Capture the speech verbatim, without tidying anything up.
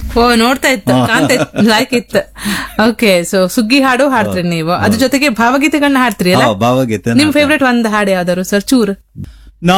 ಓ ನೋಡ್ತಾ ಇತ್ತು, ಕಾಣ್ತಾ ಇತ್ತು, ಲೈಕ್ ಇತ್ತು. ಓಕೆ, ಸೊ ಸುಗ್ಗಿ ಹಾಡು ಹಾಡ್ತೀರಿ ನೀವು, ಅದ್ರ ಜೊತೆಗೆ ಭಾವಗೀತೆಗಳನ್ನ ಹಾಡ್ತೀರಿ ಅಲ್ಲ? ಭಾವಗೀತೆ. ನಿಮ್ ಫೇವ್ರೇಟ್ ಒಂದ್ ಹಾಡು ಯಾವ್ದಾರು ಸರ್ ಚೂರ್?